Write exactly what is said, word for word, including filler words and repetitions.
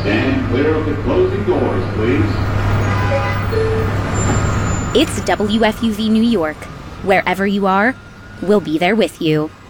Stand clear of the closing doors, please. It's W F U V New York. Wherever you are, we'll be there with you.